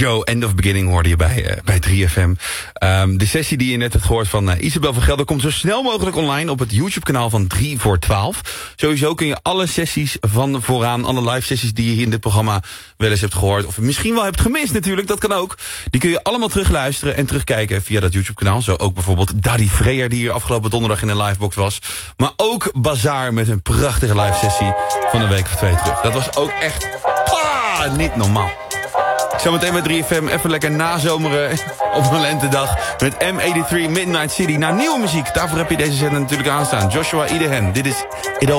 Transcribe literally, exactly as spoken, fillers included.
Joe, End of Beginning hoorde je bij, uh, bij drie F M. Um, de sessie die je net hebt gehoord van uh, Isabel van Gelder komt zo snel mogelijk online op het YouTube-kanaal van drie voor twaalf. Sowieso kun je alle sessies van vooraan, alle live sessies die je hier in dit programma wel eens hebt gehoord, of misschien wel hebt gemist natuurlijk, dat kan ook. Die kun je allemaal terugluisteren en terugkijken via dat YouTube-kanaal. Zo ook bijvoorbeeld Daddy Freyer die hier afgelopen donderdag in de livebox was. Maar ook Bazaar met een prachtige live sessie van een week of twee terug. Dat was ook echt ah, niet normaal. Zometeen bij drie F M even lekker nazomeren op een lentedag met M eenennegentig Midnight City. Naar nieuwe muziek, daarvoor heb je deze zender natuurlijk aanstaan. Joshua Idehen, dit is It All